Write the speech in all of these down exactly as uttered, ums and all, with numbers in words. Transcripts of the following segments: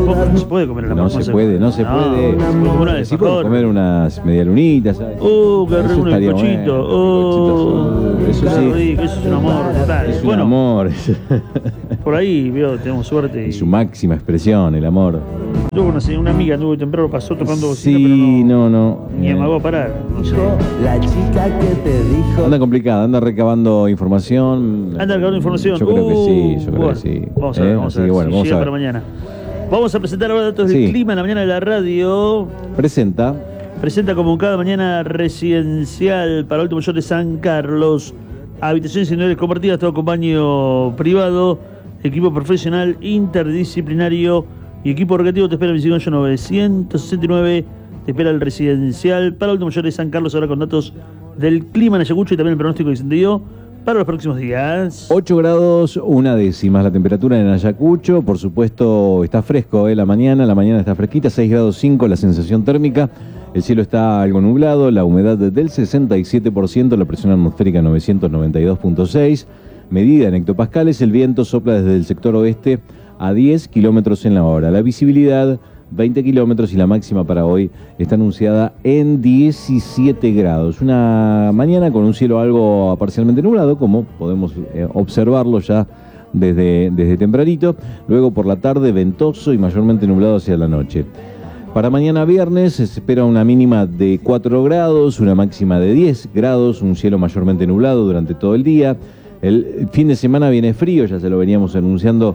tampoco no se puede comer el amor. No se puede, no se no, puede. No se puede comer una Sí puedo comer unas medialunitas, ¿sabes? Oh, qué Eso rico, un estaría bizcochito. bueno, Oh, bizcochitos, eso qué sí. rico, eso es un amor total. Es un Bueno, amor. por ahí, veo, tenemos suerte. En su máxima expresión, el amor. Yo conocí una amiga, anduvo temprano, pasó tocando bocina, Sí, pero no, no, no. ni Eh, amagó a parar. No sé. La chica que te dijo. Anda complicada, anda recabando información. Anda recabando información. Yo creo que sí, yo Uh, creo bueno, que sí. Vamos a ver, Eh, vamos así a ver que bueno, si vamos llega a ver. para mañana. Vamos a presentar ahora datos Sí. del clima en la mañana de la radio. Presenta. Presenta como cada mañana residencial para Alto Mayor de San Carlos. Habitaciones individuales compartidas, todo con baño privado, equipo profesional, interdisciplinario y equipo recreativo. Te espera en Vicente novecientos sesenta y nueve. Te espera el residencial para Alto Mayor de San Carlos. Ahora con datos del clima en Ayacucho y también el pronóstico que se dio para los próximos días. ocho grados, una décima la temperatura en Ayacucho. Por supuesto, está fresco eh, la mañana. La mañana está fresquita, seis grados cinco la sensación térmica. El cielo está algo nublado, la humedad del sesenta y siete por ciento, la presión atmosférica novecientos noventa y dos punto seis. Medida en hectopascales, el viento sopla desde el sector oeste a diez kilómetros en la hora. La visibilidad veinte kilómetros y la máxima para hoy está anunciada en diecisiete grados. Una mañana con un cielo algo parcialmente nublado, como podemos eh, observarlo ya desde, desde tempranito. Luego por la tarde ventoso y mayormente nublado hacia la noche. Para mañana viernes se espera una mínima de cuatro grados, una máxima de diez grados, un cielo mayormente nublado durante todo el día. El fin de semana viene frío, ya se lo veníamos anunciando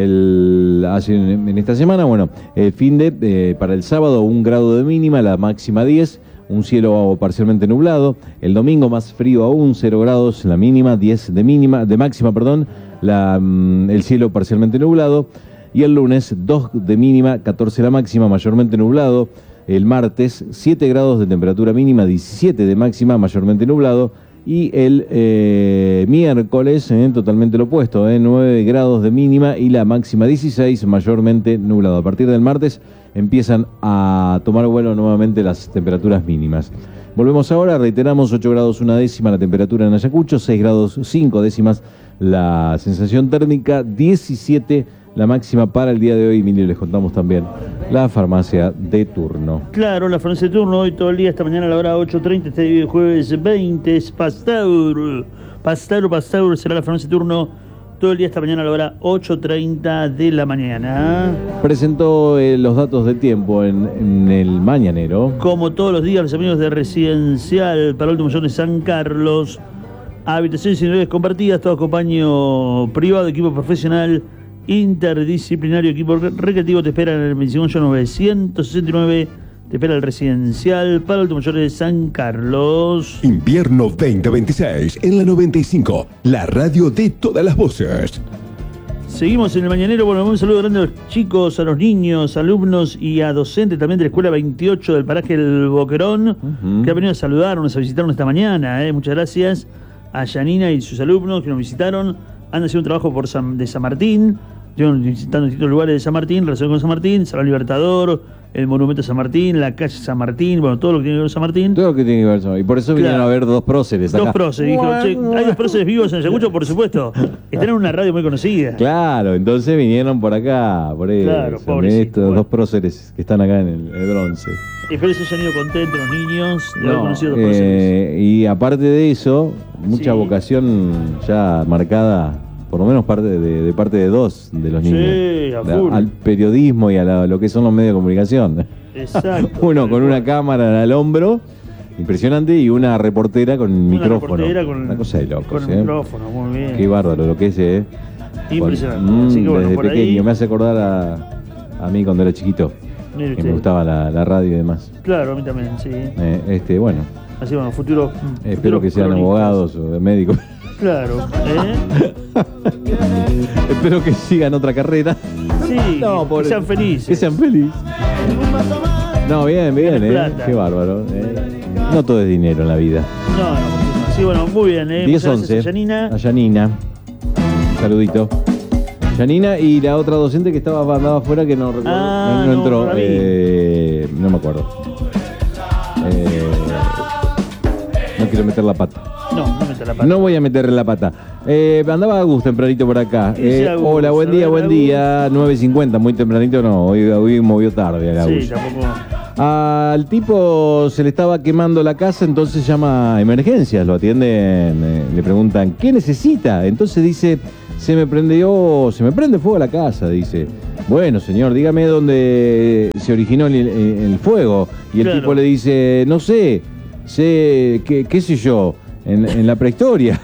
el, hace, en esta semana. Bueno, el fin de, eh, para el sábado un grado de mínima, la máxima diez, un cielo parcialmente nublado. El domingo más frío aún, cero grados, la mínima, diez de mínima, de máxima, perdón, la, el cielo parcialmente nublado. Y el lunes dos de mínima, catorce la máxima, mayormente nublado. El martes siete grados de temperatura mínima, diecisiete de máxima, mayormente nublado. Y el eh, miércoles, eh, totalmente lo opuesto, eh, nueve grados de mínima y la máxima dieciséis, mayormente nublado. A partir del martes empiezan a tomar vuelo nuevamente las temperaturas mínimas. Volvemos ahora, reiteramos, ocho grados una décima la temperatura en Ayacucho, seis grados cinco décimas la sensación térmica, diecisiete la máxima para el día de hoy. Emilio, les contamos también la farmacia de turno. Claro, la farmacia de turno hoy todo el día, esta mañana a la hora ocho treinta, este jueves veinte, es Pasteur. Pasteur, Pasteur será la farmacia de turno todo el día esta mañana a la hora ocho treinta de la mañana. Presentó eh, los datos del tiempo en, en el mañanero. Como todos los días, los amigos de Residencial para Alto Mayor de San Carlos. Habitaciones individuales compartidas, todo con baño privado, equipo profesional, interdisciplinario, equipo recreativo. Te espera en el veinticinco novecientos sesenta y nueve. Te espera el Residencial para Alto Mayor de San Carlos. Invierno veinte veintiséis en la noventa y cinco, la radio de todas las voces. Seguimos en el mañanero. Bueno, un saludo grande a los chicos, a los niños, alumnos y a docentes también de la escuela veintiocho del paraje El Boquerón, uh-huh, que han venido a saludarnos, a visitarnos esta mañana. ¿eh? Muchas gracias a Yanina y sus alumnos que nos visitaron. Han hecho un trabajo por San, de San Martín, estuvieron visitando distintos lugares de San Martín, relacionados con San Martín, Salón Libertador, el Monumento a San Martín, la calle San Martín, bueno, todo lo que tiene que ver con San Martín. Todo lo que tiene que ver con San Martín. Y por eso vinieron Claro. a ver dos próceres acá. Dos próceres. Dijeron, che, hay dos próceres vivos en Ayacucho, por supuesto. Están en una radio muy conocida. Claro, entonces vinieron por acá, por eso. Claro, pobrecito, Estos bueno. dos próceres que están acá en el, el bronce. Espero que se hayan ido contentos los niños de haber No, conocido a los próceres. eh, y aparte de eso, mucha Sí. vocación ya marcada, por lo menos parte de, de parte de dos de los Sí, niños. a La- full. al periodismo y a la- lo que son los medios de comunicación. Exacto. Uno con una cámara al hombro, impresionante, y una reportera con Una micrófono. reportera con, Una cosa de locos, con el ¿eh? micrófono, muy bien. Qué bárbaro lo que es, ¿eh? Impresionante. Con- Así que mm, bueno, desde por pequeño ahí, me hace acordar a, a mí cuando era chiquito, mire que usted. me gustaba la, la radio y demás. Claro, a mí también, sí. Eh, este, bueno, Así bueno, futuro. eh, espero que sean abogados o médicos. Claro, ¿eh? Espero que sigan otra carrera. Sí, No, que pobre- sean felices. Que sean felices. No, bien, bien, Tienen eh. plata. Qué bárbaro. eh. No todo es dinero en la vida. No, no, sí, bueno, muy bien, ¿eh? diez Muchas once. gracias a Yanina. A Yanina. Un saludito. Yanina y la otra docente que estaba andaba afuera que no recuerdo. Ah, no, no no, entró. no la vi. Eh, no me acuerdo. Eh, no quiero meter la pata. No, no metas la pata. No voy a meterle la pata. Eh, andaba Agus tempranito por acá. Dice Eh, Agus, hola, buen a día, ver, buen Agus. día. nueve cincuenta, muy tempranito no. Hoy, hoy movió tarde a Agus. Sí, tampoco. Al tipo se le estaba quemando la casa, entonces llama a emergencias, lo atienden, eh, le preguntan, ¿qué necesita? Entonces dice, se me prendió, se me prende fuego la casa, dice. Bueno, señor, dígame dónde se originó el, el fuego. Y el Claro. tipo le dice, no sé, sé, qué, qué sé yo, en, en la prehistoria.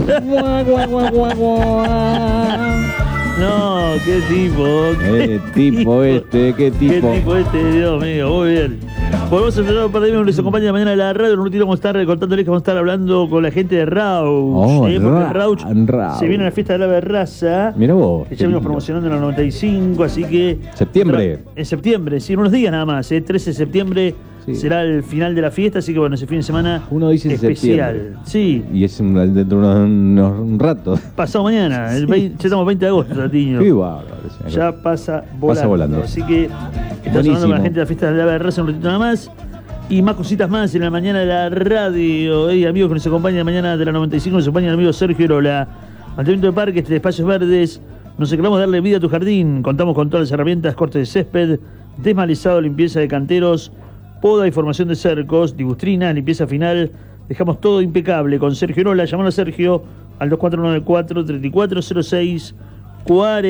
No, qué tipo. Eh, tipo este, qué tipo. Qué tipo este, Dios mío, muy bien. Volvemos a hablar un par de minutos, nos acompaña mañana de la radio. En un ratito vamos a estar contándoles que vamos a estar hablando con la gente de Rauch. Oh, eh, porque Ra- Rauch Rauch. se viene a la fiesta de la berraza. Mira vos. Que ya venimos promocionando en el noventa y cinco, así que... Septiembre. En septiembre, sí, en unos días nada más. Eh, trece de septiembre Sí. será el final de la fiesta, así que bueno, ese fin de semana Uno dice especial. septiembre. Sí, Y es un, dentro de unos- un rato. pasado mañana, el veinte, ya estamos veinte de agosto, Tatiño. Qué bárbaro. señor. Ya pasa volando. Pasa volando. Así que estamos hablando Buenísimo. con la gente de la fiesta de la berraza un ratito nada más. Y más cositas más en la mañana de la radio. Hey, amigos que nos acompañan mañana de la noventa y cinco, nos acompaña el amigo Sergio Erola. Mantenimiento de parques, de espacios verdes. Nos encargamos de darle vida a tu jardín. Contamos con todas las herramientas, corte de césped, desmalezado, limpieza de canteros, poda y formación de cercos, dibustrinas, limpieza final. Dejamos todo impecable con Sergio Erola. Llamalo a Sergio al dos cuatro nueve cuatro, tres cuatro cero seis, cuatro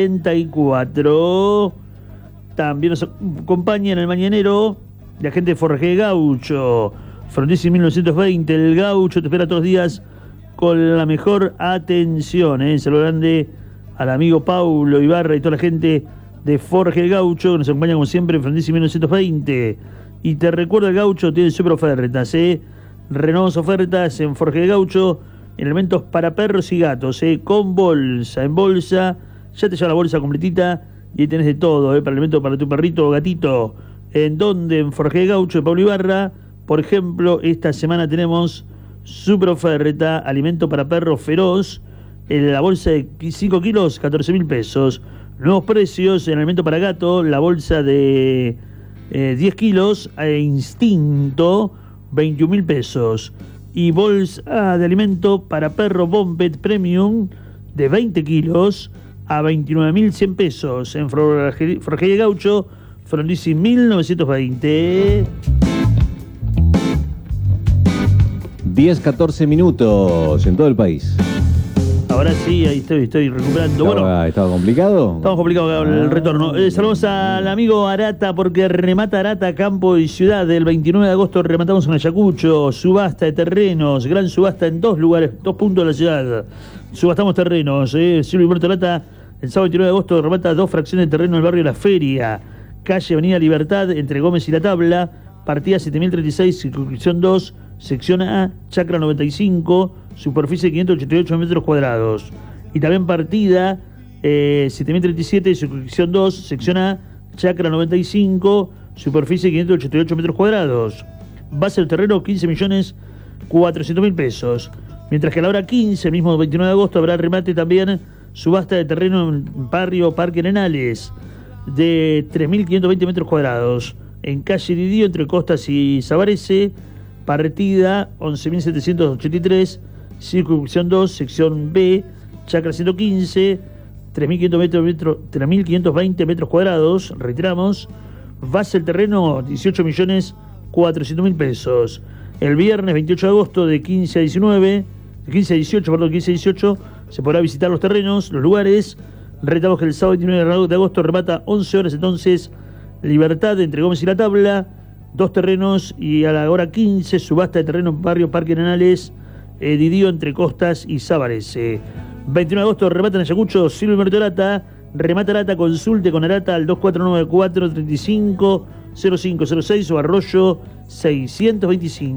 cuatro. También nos acompaña en el mañanero la gente de Forge Gaucho. Frondizi mil novecientos veinte, el Gaucho te espera todos los días con la mejor atención. ¿eh? Saludo grande al amigo Paulo Ibarra y toda la gente de Forge Gaucho que nos acompaña como siempre en Frondizi mil novecientos veinte. Y te recuerdo, el Gaucho tiene super ofertas, ¿eh? Renovamos ofertas en Forge Gaucho, en elementos para perros y gatos, ¿eh? Con bolsa, en bolsa, ya te lleva la bolsa completita y ahí tenés de todo, ¿eh? Para elementos para tu perrito o gatito. ¿En dónde? En Forge Gaucho de Pablo Ibarra. Por ejemplo, esta semana tenemos super oferta, alimento para perro feroz, en la bolsa de cinco kilos, catorce mil pesos. Nuevos precios en alimento para gato, la bolsa de eh, diez kilos, e instinto, veintiún mil pesos. Y bolsa de alimento para perro Bombet Premium de veinte kilos a veintinueve mil cien pesos. En Forge- Forjería Gaucho, Frondizi mil novecientos veinte. diez, catorce minutos en todo el país. Ahora sí, ahí estoy, estoy recuperando. Bueno, ¿Estaba, estaba complicado? estamos complicados con el retorno. Eh, saludamos al amigo Arata porque remata Arata, campo y ciudad. El veintinueve de agosto rematamos en Ayacucho, subasta de terrenos, gran subasta en dos lugares, dos puntos de la ciudad. Subastamos terrenos. Eh. Silvio Humberto Arata, el sábado veintinueve de agosto remata dos fracciones de terreno en el barrio La Feria, calle Avenida Libertad, entre Gómez y La Tabla, partida siete mil treinta y seis, circunscripción dos, sección A, chacra noventa y cinco, superficie quinientos ochenta y ocho metros cuadrados. Y también partida eh, siete mil treinta y siete, circunscripción dos, sección A, chacra noventa y cinco, superficie quinientos ochenta y ocho metros cuadrados. Base del terreno quince millones cuatrocientos mil pesos. Mientras que a la hora quince, mismo veintinueve de agosto, habrá remate también, subasta de terreno en barrio Parque Arenales de tres mil quinientos veinte metros cuadrados. En calle Didío, entre Costas y Sabarese, partida once mil setecientos ochenta y tres, circunscripción dos, sección B, chacra ciento quince, tres mil quinientos metros, tres mil quinientos veinte metros cuadrados, retiramos. Base del terreno dieciocho millones cuatrocientos mil pesos. El viernes veintiocho de agosto de quince a diecinueve, de quince a dieciocho, perdón, quince a dieciocho, se podrá visitar los terrenos, los lugares. Retamos que el sábado veintinueve de agosto remata once horas entonces Libertad entre Gómez y La Tabla, dos terrenos, y a la hora quince subasta de terreno en barrio Parque Arenales, eh, Didío entre Costas y Sabarese. veintinueve de agosto remata en Ayacucho, Silvio Humberto Arata, remata Arata, consulte con Arata al dos cuatro nueve cuatro, tres cinco cero cinco cero seis o Arroyo seiscientos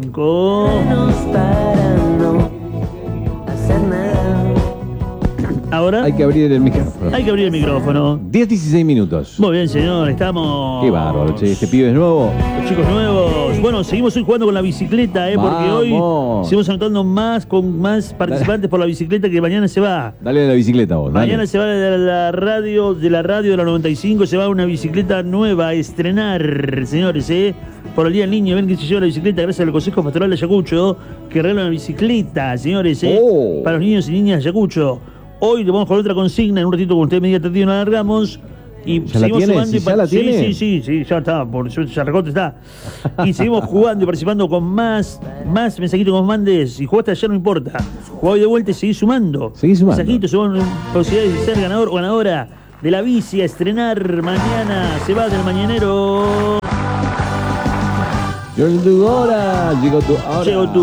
veinticinco. Para no hacer nada. Ahora Hay que abrir el micrófono. hay que abrir el micrófono. diez dieciséis minutos. Muy bien, señor, estamos... Qué bárbaro, che. Este pibe es nuevo. Los chicos nuevos. Bueno, seguimos hoy jugando con la bicicleta, ¿eh? Porque Vamos. hoy seguimos anotando más con más participantes por la bicicleta que mañana se va. Dale a la bicicleta vos. dale. Mañana se va de la radio, de la radio de la noventa y cinco, se va una bicicleta nueva a estrenar, señores, ¿eh? Por el Día del Niño, ven que se lleva la bicicleta gracias al Consejo Pastoral de Ayacucho, que regala una bicicleta, señores, ¿eh? Oh. Para los niños y niñas de Ayacucho. Hoy le vamos con otra consigna, en un ratito con usted media tarde nos alargamos. Y ¿Ya la seguimos tiene? jugando ¿Sí, y ya la sí, tiene? sí, sí, sí, ya está, por suerte ya recorte está. Y seguimos jugando y participando con más, más mensajitos con mandes. Y jugaste ayer, no importa. Jugá hoy de vuelta y seguís sumando. Seguís sumando. Mensajitos, son posibilidades de ser ganador o ganadora de la bici a estrenar mañana. Se va del mañanero. Llegó tu hora. Llegó tu hora. Llegó tu